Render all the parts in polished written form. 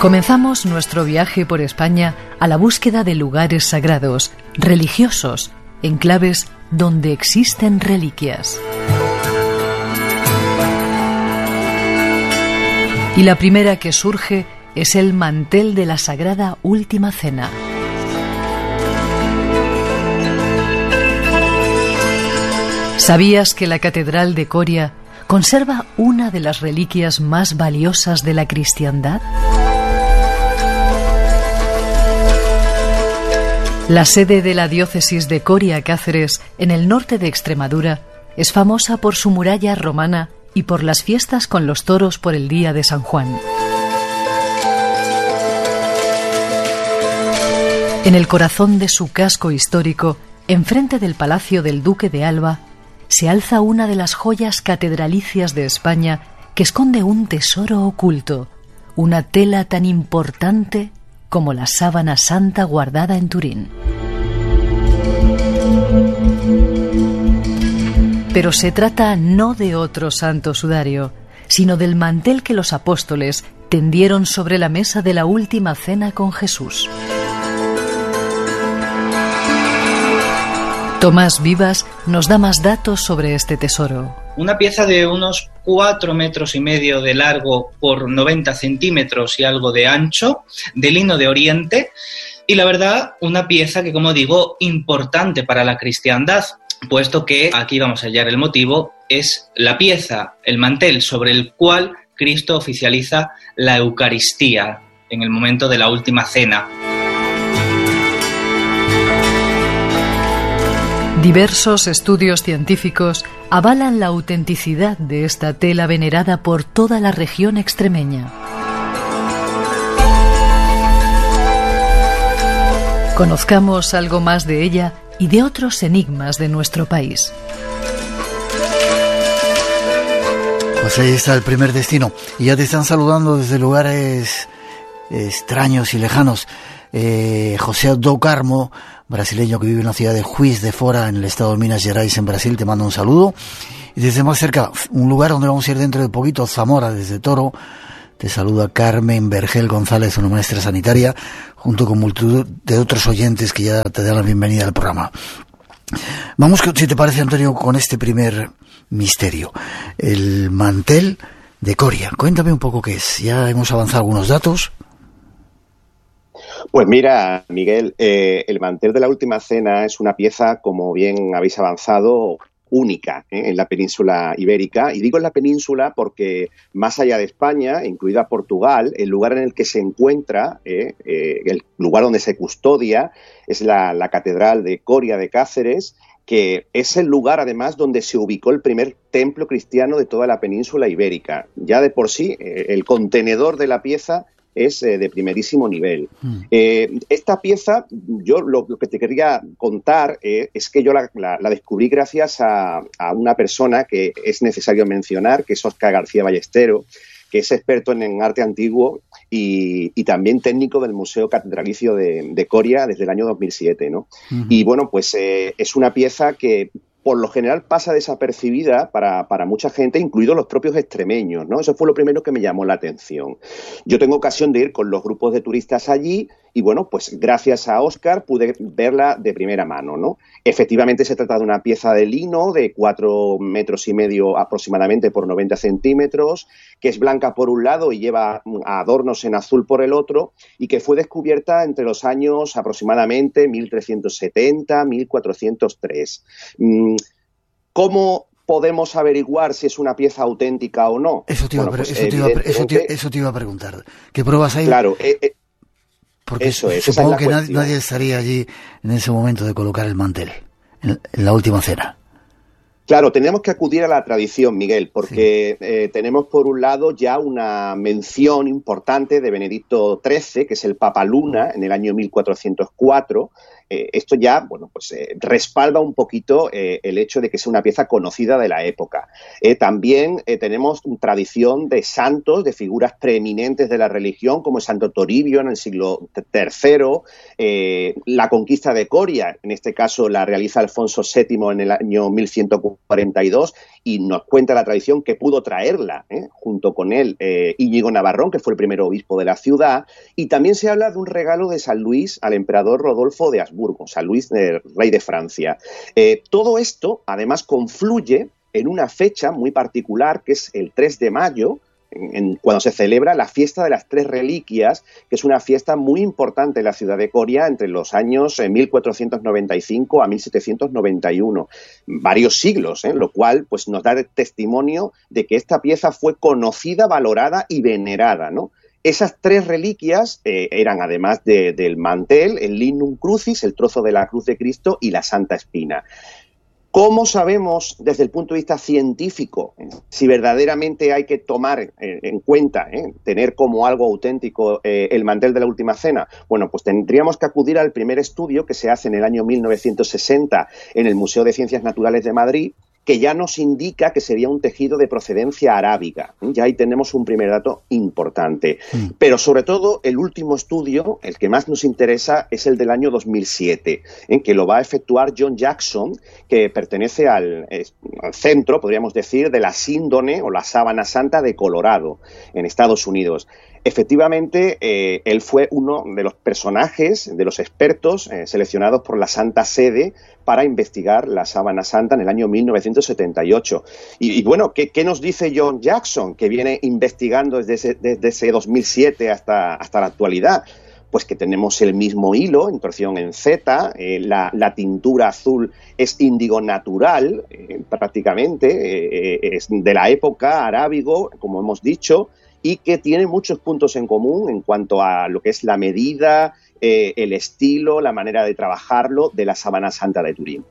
Comenzamos nuestro viaje por España a la búsqueda de lugares sagrados, religiosos, enclaves donde existen reliquias. Y la primera que surge es el mantel de la Sagrada Última Cena. ¿Sabías que la Catedral de Coria conserva una de las reliquias más valiosas de la cristiandad? La sede de la diócesis de Coria Cáceres, en el norte de Extremadura, es famosa por su muralla romana y por las fiestas con los toros por el día de San Juan. En el corazón de su casco histórico, enfrente del Palacio del Duque de Alba, se alza una de las joyas catedralicias de España que esconde un tesoro oculto, una tela tan importante como la sábana santa guardada en Turín. Pero se trata no de otro santo sudario, sino del mantel que los apóstoles tendieron sobre la mesa de la última cena con Jesús. Tomás Vivas nos da más datos sobre este tesoro. Una pieza de unos 4,5 metros de largo por 90 centímetros y algo de ancho, de lino de Oriente, y la verdad, una pieza que, como digo, importante para la cristiandad, puesto que, aquí vamos a hallar el motivo, es la pieza, el mantel sobre el cual Cristo oficializa la Eucaristía en el momento de la última cena. Diversos estudios científicos avalan la autenticidad de esta tela venerada por toda la región extremeña. Conozcamos algo más de ella y de otros enigmas de nuestro país. Pues ahí está el primer destino. Y ya te están saludando desde lugares extraños y lejanos. José do Carmo, brasileño que vive en la ciudad de Juiz de Fora, en el estado de Minas Gerais, en Brasil, te mando un saludo. Y desde más cerca, un lugar donde vamos a ir dentro de poquito, Zamora, desde Toro, te saluda Carmen Vergel González, una maestra sanitaria, junto con multitud de otros oyentes que ya te dan la bienvenida al programa. Vamos, si te parece, Antonio, con este primer misterio, el mantel de Coria. Cuéntame un poco qué es. Ya hemos avanzado algunos datos. Pues mira, Miguel, el mantel de la última cena es una pieza, como bien habéis avanzado, única en la península ibérica. Y digo en la península porque más allá de España, incluida Portugal, el lugar en el que se encuentra, el lugar donde se custodia, es la Catedral de Coria de Cáceres, que es el lugar, además, donde se ubicó el primer templo cristiano de toda la península ibérica. Ya de por sí, el contenedor de la pieza es de primerísimo nivel. Esta pieza, yo lo que te quería contar es que yo la descubrí gracias a una persona que es necesario mencionar, que es Óscar García Ballestero, que es experto en arte antiguo y también técnico del Museo Catedralicio de Coria desde el año 2007, ¿no? Uh-huh. Y bueno, pues es una pieza que por lo general pasa desapercibida para mucha gente, incluidos los propios extremeños, ¿no? Eso fue lo primero que me llamó la atención. Yo tengo ocasión de ir con los grupos de turistas allí y, bueno, pues gracias a Óscar pude verla de primera mano, ¿no? Efectivamente se trata de una pieza de lino de 4,5 metros aproximadamente por 90 centímetros, que es blanca por un lado y lleva adornos en azul por el otro, y que fue descubierta entre los años aproximadamente 1370, 1403. ¿Cómo podemos averiguar si es una pieza auténtica o no? Eso te iba a preguntar. ¿Qué pruebas hay? Claro, porque eso es. Supongo que nadie estaría allí en ese momento de colocar el mantel, en la última cena. Claro, tenemos que acudir a la tradición, Miguel, porque tenemos por un lado ya una mención importante de Benedicto XIII, que es el Papa Luna, en el año 1404, esto ya, bueno, pues respalda un poquito el hecho de que sea una pieza conocida de la época. También tenemos tradición de santos, de figuras preeminentes de la religión, como el Santo Toribio en el siglo III, la conquista de Coria, en este caso la realiza Alfonso VII en el año 1142, y nos cuenta la tradición que pudo traerla, junto con él, Íñigo Navarrón, que fue el primer obispo de la ciudad, y también se habla de un regalo de San Luis al emperador Rodolfo de Habsburgo, San Luis, rey de Francia. Todo esto, además, confluye en una fecha muy particular, que es el 3 de mayo, cuando se celebra la fiesta de las tres reliquias, que es una fiesta muy importante en la ciudad de Coria entre los años 1495 a 1791, varios siglos, lo cual pues, nos da testimonio de que esta pieza fue conocida, valorada y venerada, ¿no? Esas tres reliquias eran, además del mantel, el lignum crucis, el trozo de la cruz de Cristo, y la Santa Espina. ¿Cómo sabemos, desde el punto de vista científico, si verdaderamente hay que tomar en cuenta, tener como algo auténtico el mantel de la Última Cena? Bueno, pues tendríamos que acudir al primer estudio que se hace en el año 1960 en el Museo de Ciencias Naturales de Madrid, que ya nos indica que sería un tejido de procedencia arábiga. Ya ahí tenemos un primer dato importante. Pero sobre todo, el último estudio, el que más nos interesa, es el del año 2007, que lo va a efectuar John Jackson, que pertenece al centro, podríamos decir, de la síndone o la sábana santa de Colorado, en Estados Unidos. Efectivamente, él fue uno de los personajes, de los expertos seleccionados por la Santa Sede para investigar la Sábana Santa en el año 1978. Y bueno, ¿qué nos dice John Jackson, que viene investigando desde ese 2007 hasta la actualidad? Pues que tenemos el mismo hilo en torsión en Z, la tintura azul es índigo natural, prácticamente, es de la época arábigo, como hemos dicho, y que tiene muchos puntos en común en cuanto a lo que es la medida, el estilo, la manera de trabajarlo de la Sábana Santa de Turín.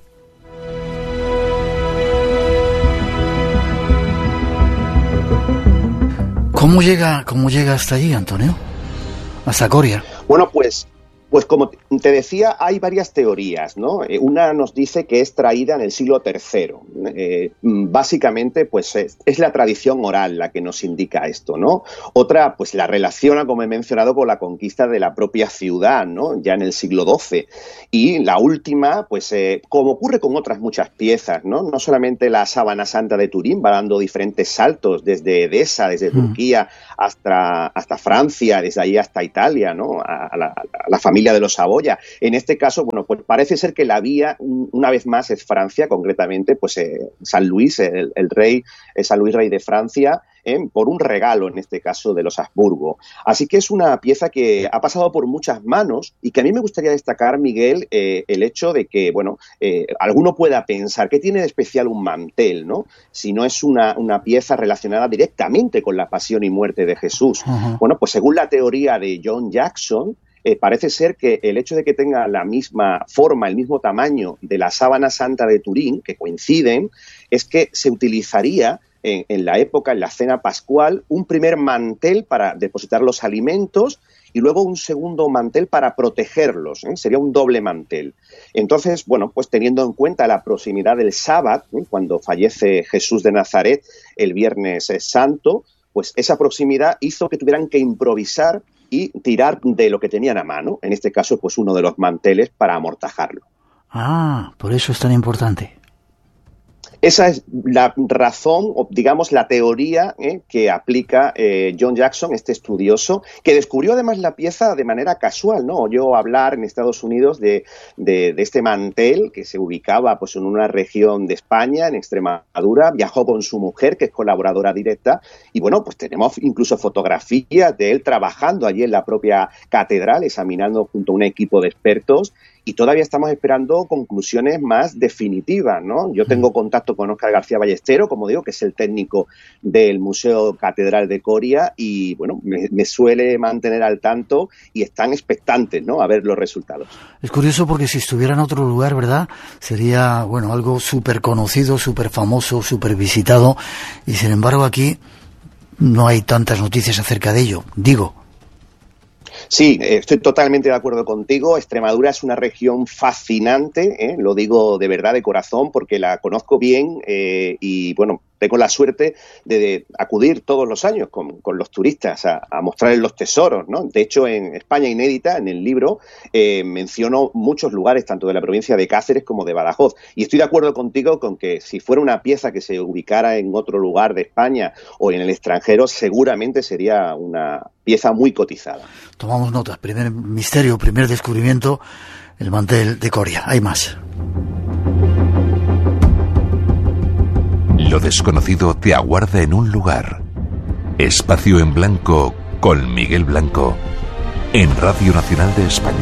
¿Cómo llega hasta allí, Antonio? Hasta Coria. Bueno, pues como te decía, hay varias teorías, ¿no? Una nos dice que es traída en el siglo III. Básicamente, pues es la tradición oral la que nos indica esto, ¿no? Otra, pues la relaciona, como he mencionado, con la conquista de la propia ciudad, ¿no? Ya en el siglo XII. Y la última, pues como ocurre con otras muchas piezas, ¿no? No solamente la Sábana Santa de Turín va dando diferentes saltos desde Edesa, desde Turquía hasta Francia, desde ahí hasta Italia, ¿no? A la familia de los Saboya. En este caso, bueno, pues parece ser que la vía, una vez más, es Francia, concretamente, pues San Luis, el rey, San Luis, rey de Francia, por un regalo, en este caso, de los Habsburgo. Así que es una pieza que ha pasado por muchas manos y que a mí me gustaría destacar, Miguel, el hecho de que, bueno, alguno pueda pensar, ¿qué tiene de especial un mantel, no? Si no es una pieza relacionada directamente con la pasión y muerte de Jesús. Bueno, pues según la teoría de John Jackson, parece ser que el hecho de que tenga la misma forma, el mismo tamaño de la Sábana Santa de Turín, que coinciden, es que se utilizaría en la época, en la cena pascual, un primer mantel para depositar los alimentos y luego un segundo mantel para protegerlos, sería un doble mantel. Entonces, bueno, pues teniendo en cuenta la proximidad del sábado, cuando fallece Jesús de Nazaret el Viernes Santo, pues esa proximidad hizo que tuvieran que improvisar y tirar de lo que tenían a mano, en este caso, pues uno de los manteles para amortajarlo. Ah, por eso es tan importante. Esa es la razón, o digamos la teoría que aplica John Jackson, este estudioso, que descubrió además la pieza de manera casual, ¿no? Oyó hablar en Estados Unidos de este mantel que se ubicaba pues en una región de España, en Extremadura, viajó con su mujer, que es colaboradora directa, y bueno, pues tenemos incluso fotografías de él trabajando allí en la propia catedral, examinando junto a un equipo de expertos, y todavía estamos esperando conclusiones más definitivas, ¿no? Yo tengo contacto con Óscar García Ballestero, como digo, que es el técnico del Museo Catedral de Coria, y bueno, me suele mantener al tanto y están expectantes, ¿no?, a ver los resultados. Es curioso porque si estuviera en otro lugar, ¿verdad?, sería, bueno, algo súper conocido, súper famoso, súper visitado, y sin embargo aquí no hay tantas noticias acerca de ello, digo. Sí, estoy totalmente de acuerdo contigo. Extremadura es una región fascinante, lo digo de verdad, de corazón, porque la conozco bien y, bueno, tengo la suerte de acudir todos los años con los turistas a mostrarles los tesoros, ¿no? De hecho, en España Inédita, en el libro, menciono muchos lugares, tanto de la provincia de Cáceres como de Badajoz. Y estoy de acuerdo contigo con que si fuera una pieza que se ubicara en otro lugar de España o en el extranjero, seguramente sería una pieza muy cotizada. Tomamos nota. Primer misterio, primer descubrimiento, el mantel de Coria. Hay más. Lo desconocido te aguarda en un lugar. Espacio en Blanco con Miguel Blanco en Radio Nacional de España.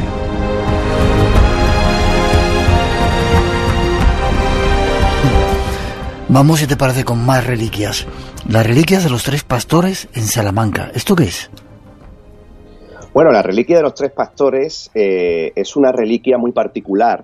Vamos, si te parece, con más reliquias. Las reliquias de los tres pastores en Salamanca. ¿Esto qué es? Bueno, la reliquia de los tres pastores es una reliquia muy particular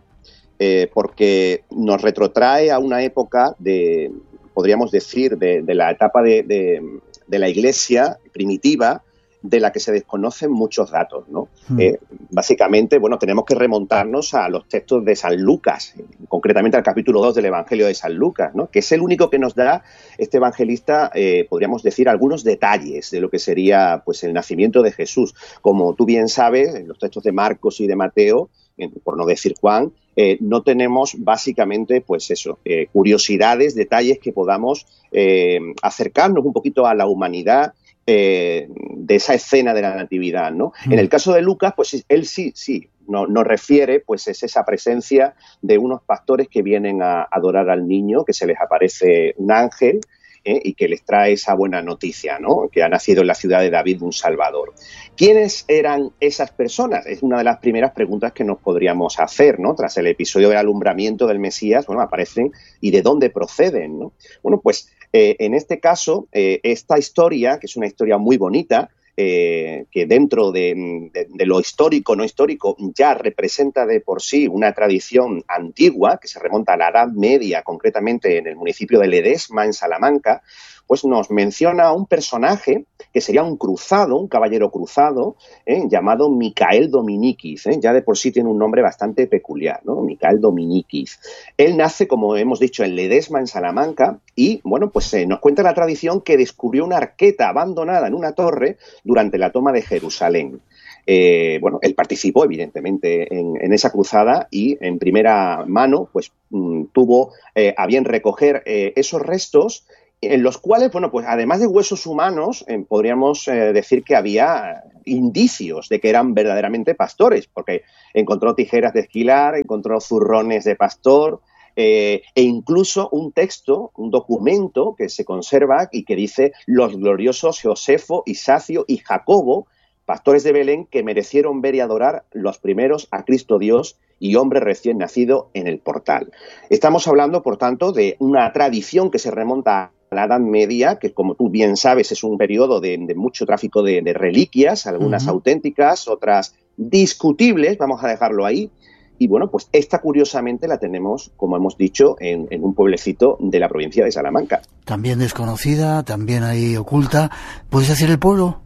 porque nos retrotrae a una época podríamos decir, de la etapa de la Iglesia primitiva, de la que se desconocen muchos datos, ¿no? Básicamente, bueno, tenemos que remontarnos a los textos de San Lucas, concretamente al capítulo 2 del Evangelio de San Lucas, ¿no? Que es el único que nos da este evangelista, podríamos decir, algunos detalles de lo que sería, pues, el nacimiento de Jesús. Como tú bien sabes, en los textos de Marcos y de Mateo, por no decir Juan, no tenemos básicamente, pues eso, curiosidades, detalles que podamos acercarnos un poquito a la humanidad de esa escena de la Natividad, ¿no? En el caso de Lucas, pues él sí nos refiere, pues es esa presencia de unos pastores que vienen a adorar al niño, que se les aparece un ángel y que les trae esa buena noticia, ¿no? Que ha nacido en la ciudad de David un Salvador. ¿Quiénes eran esas personas? Es una de las primeras preguntas que nos podríamos hacer, ¿no? Tras el episodio del alumbramiento del Mesías, bueno, aparecen y de dónde proceden, ¿no? Bueno, pues en este caso, esta historia, que es una historia muy bonita, que dentro de lo histórico, no histórico, ya representa de por sí una tradición antigua, que se remonta a la Edad Media, concretamente en el municipio de Ledesma, en Salamanca, pues nos menciona un personaje que sería un cruzado, un caballero cruzado, llamado Micael Dominiquis. Ya de por sí tiene un nombre bastante peculiar, ¿no? Micael Dominiquis. Él nace, como hemos dicho, en Ledesma, en Salamanca, y bueno, pues nos cuenta la tradición que descubrió una arqueta abandonada en una torre durante la toma de Jerusalén. Bueno, él participó evidentemente en esa cruzada y en primera mano pues tuvo a bien recoger esos restos en los cuales, bueno, pues además de huesos humanos, podríamos decir que había indicios de que eran verdaderamente pastores, porque encontró tijeras de esquilar, encontró zurrones de pastor, e incluso un texto, un documento que se conserva y que dice: los gloriosos Josefo, Isacio y Jacobo, pastores de Belén, que merecieron ver y adorar los primeros a Cristo Dios y hombre recién nacido en el portal. Estamos hablando, por tanto, de una tradición que se remonta a la Edad Media, que, como tú bien sabes, es un periodo de mucho tráfico de reliquias, algunas auténticas, otras discutibles, vamos a dejarlo ahí. Y bueno, pues esta curiosamente la tenemos, como hemos dicho, en un pueblecito de la provincia de Salamanca. También desconocida, también ahí oculta. ¿Puedes decir el pueblo?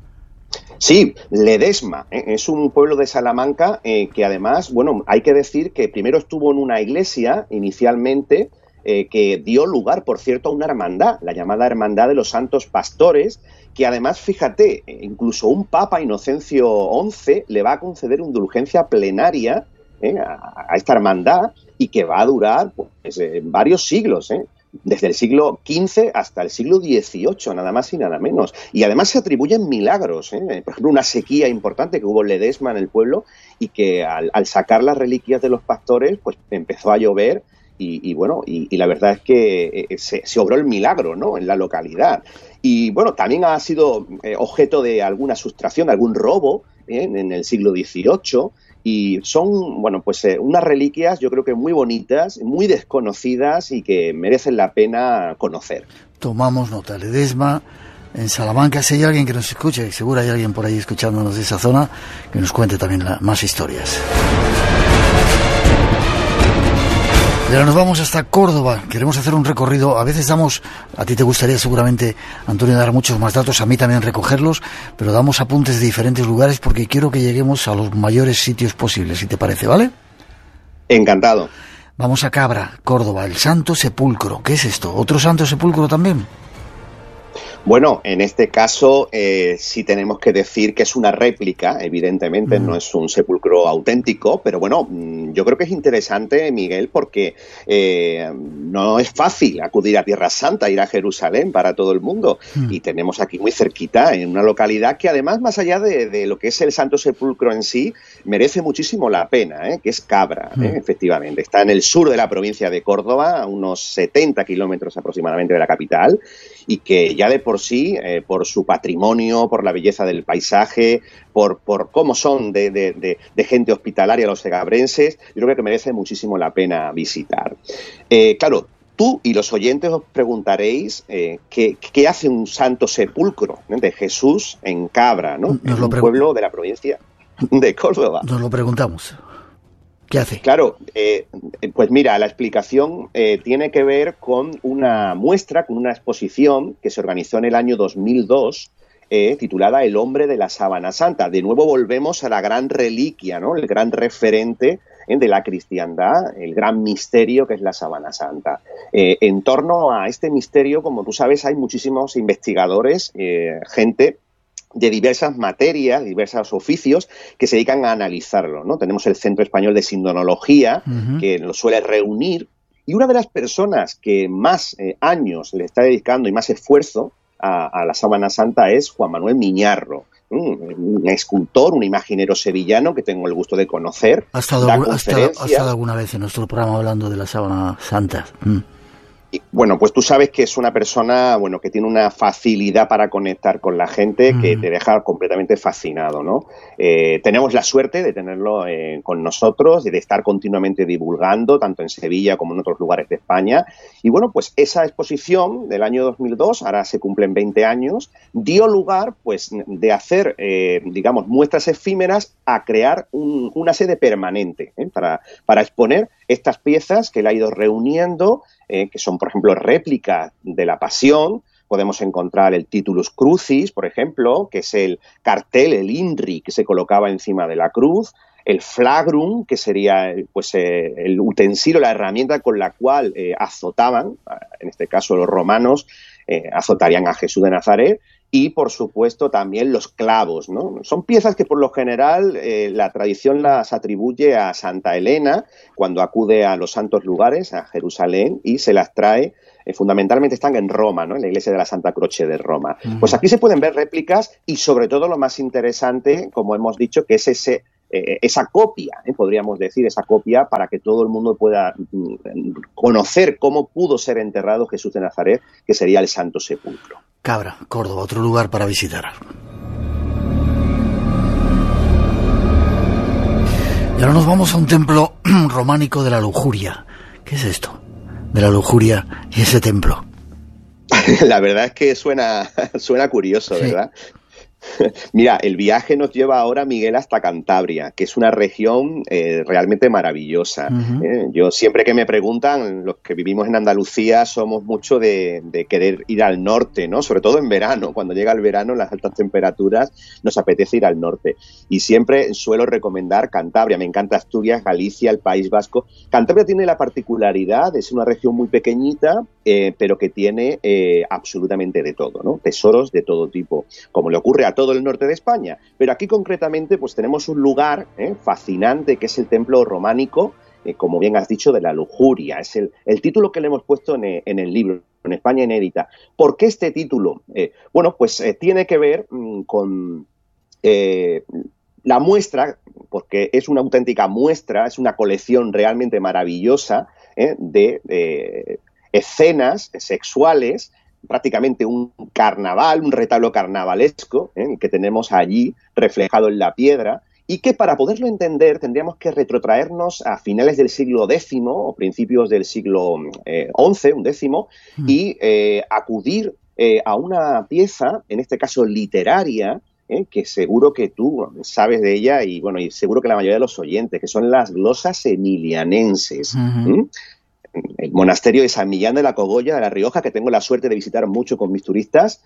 Sí, Ledesma, es un pueblo de Salamanca que además, bueno, hay que decir que primero estuvo en una iglesia inicialmente que dio lugar, por cierto, a una hermandad, la llamada Hermandad de los Santos Pastores, que además, fíjate, incluso un Papa, Inocencio XI, le va a conceder indulgencia plenaria a esta hermandad y que va a durar pues, varios siglos, desde el siglo XV hasta el siglo XVIII, nada más y nada menos. Y además se atribuyen milagros, por ejemplo, una sequía importante que hubo en Ledesma, en el pueblo, y que al sacar las reliquias de los pastores, pues empezó a llover y bueno, y la verdad es que se obró el milagro, ¿no?, en la localidad. Y bueno, también ha sido objeto de alguna sustracción, algún robo en el siglo XVIII. Y son, bueno, pues unas reliquias yo creo que muy bonitas, muy desconocidas y que merecen la pena conocer. Tomamos nota. Ledesma, en Salamanca. Si hay alguien que nos escuche, seguro hay alguien por ahí escuchándonos de esa zona, que nos cuente también más historias. Y ahora nos vamos hasta Córdoba. Queremos hacer un recorrido. A veces damos, a ti te gustaría seguramente, Antonio, dar muchos más datos, a mí también recogerlos, pero damos apuntes de diferentes lugares porque quiero que lleguemos a los mayores sitios posibles, si te parece, ¿vale? Encantado. Vamos a Cabra, Córdoba, el Santo Sepulcro. ¿Qué es esto? ¿Otro Santo Sepulcro también? Bueno, en este caso sí tenemos que decir que es una réplica, evidentemente no es un sepulcro auténtico, pero bueno, yo creo que es interesante, Miguel, porque no es fácil acudir a Tierra Santa, ir a Jerusalén para todo el mundo, y tenemos aquí muy cerquita, en una localidad que además, más allá de lo que es el Santo Sepulcro en sí, merece muchísimo la pena, que es Cabra, efectivamente. Está en el sur de la provincia de Córdoba, a unos 70 kilómetros aproximadamente de la capital, y que ya de por sí, por su patrimonio, por la belleza del paisaje, por cómo son de gente hospitalaria los segabrenses, yo creo que merece muchísimo la pena visitar. Claro, tú y los oyentes os preguntaréis qué hace un santo sepulcro de Jesús en Cabra, ¿no? En un pueblo de la provincia de Córdoba. Nos lo preguntamos. ¿Qué hace? Claro, pues mira, la explicación tiene que ver con una muestra, con una exposición que se organizó en el año 2002, titulada El hombre de la sábana santa. De nuevo volvemos a la gran reliquia, ¿no? El gran referente de la cristiandad, el gran misterio que es la sábana santa. En torno a este misterio, como tú sabes, hay muchísimos investigadores, gente de diversas materias, diversos oficios que se dedican a analizarlo, ¿no? Tenemos el Centro Español de Sindonología, que lo suele reunir, y una de las personas que más años le está dedicando y más esfuerzo a la Sábana Santa es Juan Manuel Miñarro, un escultor, un imaginero sevillano que tengo el gusto de conocer. ¿Ha estado alguna vez en nuestro programa hablando de la Sábana Santa? Y, bueno, pues tú sabes que es una persona, bueno, que tiene una facilidad para conectar con la gente que te deja completamente fascinado, ¿no? Tenemos la suerte de tenerlo con nosotros y de estar continuamente divulgando, tanto en Sevilla como en otros lugares de España. Y bueno, pues esa exposición del año 2002, ahora se cumplen 20 años, dio lugar, pues, de hacer, digamos, muestras efímeras a crear una sede permanente, para exponer estas piezas que él ha ido reuniendo, que son, por ejemplo, réplicas de la Pasión. Podemos encontrar el Titulus Crucis, por ejemplo, que es el cartel, el INRI, que se colocaba encima de la cruz, el flagrum, que sería pues el utensilio, la herramienta con la cual azotaban, en este caso los romanos, azotarían a Jesús de Nazaret, y por supuesto también los clavos, ¿no? Son piezas que por lo general la tradición las atribuye a Santa Elena cuando acude a los santos lugares, a Jerusalén, y se las trae, fundamentalmente están en Roma, ¿no? En la iglesia de la Santa Croce de Roma. Pues aquí se pueden ver réplicas y sobre todo lo más interesante, como hemos dicho, que es esa copia, podríamos decir, esa copia para que todo el mundo pueda conocer cómo pudo ser enterrado Jesús de Nazaret, que sería el Santo Sepulcro. Cabra, Córdoba, otro lugar para visitar. Y ahora nos vamos a un templo románico de la lujuria. ¿Qué es esto? De la lujuria y ese templo. La verdad es que suena curioso, sí. ¿Verdad? Mira, el viaje nos lleva ahora, Miguel, hasta Cantabria, que es una región realmente maravillosa. Yo siempre que me preguntan, los que vivimos en Andalucía somos mucho de querer ir al norte, ¿no? Sobre todo en verano, cuando llega el verano, las altas temperaturas, nos apetece ir al norte. Y siempre suelo recomendar Cantabria. Me encanta Asturias, Galicia, el País Vasco. Cantabria tiene la particularidad de ser una región muy pequeñita, pero que tiene absolutamente de todo, ¿no? Tesoros de todo tipo, como le ocurre a todo el norte de España. Pero aquí concretamente pues tenemos un lugar fascinante, que es el templo románico, como bien has dicho, de la lujuria. Es el título que le hemos puesto en el libro, en España Inédita. ¿Por qué este título? Bueno, pues tiene que ver con la muestra, porque es una auténtica muestra, es una colección realmente maravillosa de escenas sexuales, prácticamente un carnaval, un retablo carnavalesco que tenemos allí reflejado en la piedra, y que para poderlo entender tendríamos que retrotraernos a finales del siglo X o principios del siglo XI, y acudir a una pieza, en este caso literaria, que seguro que tú sabes de ella y bueno, y seguro que la mayoría de los oyentes, que son las glosas emilianenses. el monasterio de San Millán de la Cogolla, de La Rioja, que tengo la suerte de visitar mucho con mis turistas.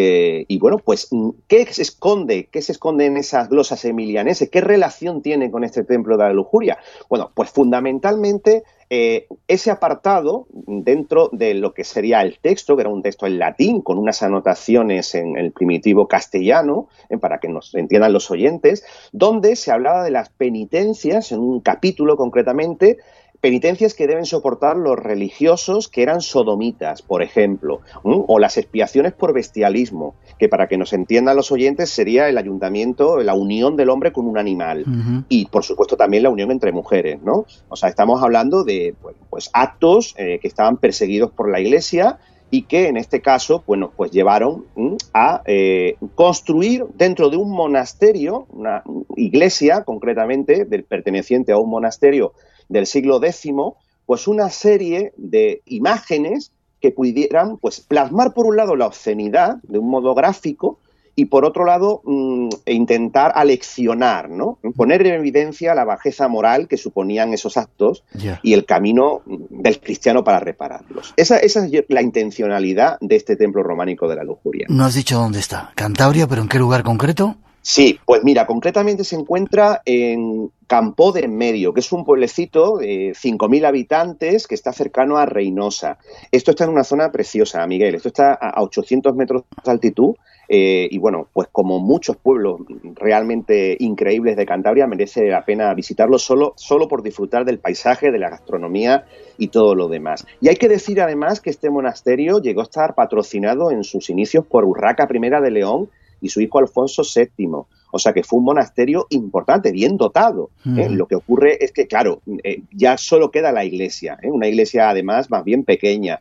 Y bueno, pues, ¿qué se esconde en esas glosas emilianeses? ¿Qué relación tiene con este templo de la lujuria? Bueno, pues fundamentalmente ese apartado dentro de lo que sería el texto, que era un texto en latín con unas anotaciones en el primitivo castellano, para que nos entiendan los oyentes, donde se hablaba de las penitencias, en un capítulo concretamente, penitencias que deben soportar los religiosos que eran sodomitas, por ejemplo, o las expiaciones por bestialismo, que para que nos entiendan los oyentes sería el ayuntamiento, la unión del hombre con un animal, y por supuesto también la unión entre mujeres, ¿no? O sea, estamos hablando de pues actos que estaban perseguidos por la Iglesia y que en este caso, bueno, pues llevaron a construir dentro de un monasterio, una iglesia concretamente, perteneciente a un monasterio del siglo X, pues una serie de imágenes que pudieran pues plasmar por un lado la obscenidad de un modo gráfico y por otro lado intentar aleccionar, ¿no? Poner en evidencia la bajeza moral que suponían esos actos y el camino del cristiano para repararlos. Esa es la intencionalidad de este templo románico de la lujuria. No has dicho dónde está. Cantabria, ¿pero en qué lugar concreto? Sí, pues mira, concretamente se encuentra en Campó de Enmedio, que es un pueblecito de 5.000 habitantes que está cercano a Reynosa. Esto está en una zona preciosa, Miguel. Esto está a 800 metros de altitud y bueno, pues como muchos pueblos realmente increíbles de Cantabria, merece la pena visitarlo solo por disfrutar del paisaje, de la gastronomía y todo lo demás. Y hay que decir además que este monasterio llegó a estar patrocinado en sus inicios por Urraca I de León y su hijo Alfonso VII. O sea que fue un monasterio importante, bien dotado. Lo que ocurre es que, claro, ya solo queda la iglesia, una iglesia además más bien pequeña.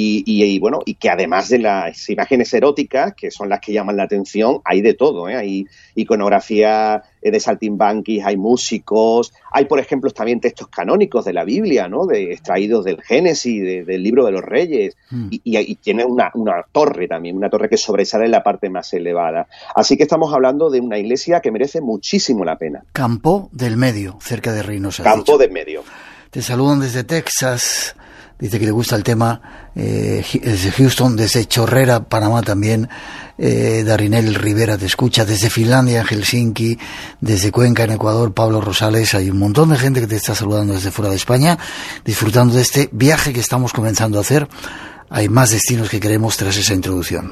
Y bueno, y que además de las imágenes eróticas, que son las que llaman la atención, hay de todo, hay iconografía de saltimbanquis, hay músicos, hay por ejemplo también textos canónicos de la Biblia, ¿no? Extraídos del Génesis, del libro de los Reyes, y tiene una torre también, una torre que sobresale en la parte más elevada. Así que estamos hablando de una iglesia que merece muchísimo la pena. Campó del Medio, cerca de Reynosa. Campó del Medio. Te saludan desde Texas. Dice que le gusta el tema, desde Houston, desde Chorrera, Panamá también, Darinel Rivera te escucha, desde Finlandia, en Helsinki, desde Cuenca, en Ecuador, Pablo Rosales, hay un montón de gente que te está saludando desde fuera de España, disfrutando de este viaje que estamos comenzando a hacer. Hay más destinos que queremos tras esa introducción.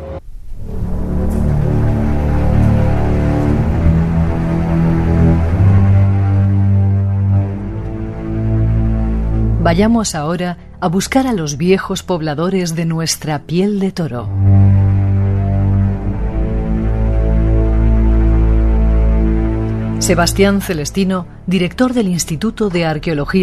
Vayamos ahora a buscar a los viejos pobladores de nuestra piel de toro. Sebastián Celestino, director del Instituto de Arqueología